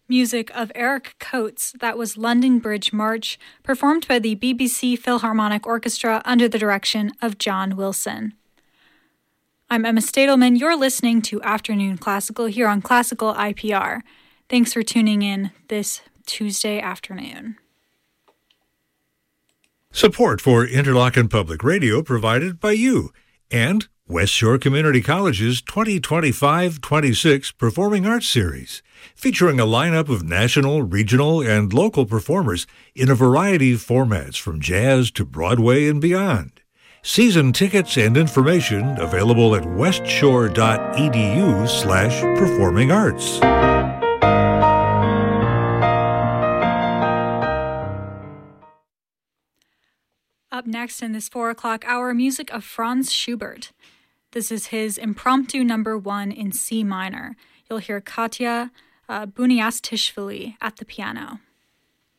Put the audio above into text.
Music of Eric Coates, that was London Bridge March, performed by the BBC Philharmonic Orchestra under the direction of John Wilson. I'm Emma Stadelman. You're listening to Afternoon Classical here on Classical IPR. Thanks for tuning in this Tuesday afternoon. Support for Interlochen Public Radio provided by you and West Shore Community College's 2025-26 Performing Arts Series, featuring a lineup of national, regional, and local performers in a variety of formats from jazz to Broadway and beyond. Season tickets and information available at westshore.edu/performingarts. Up next in this 4 o'clock hour, music of Franz Schubert. This is his Impromptu Number 1 in C minor. You'll hear Katya Buniastishvili at the piano.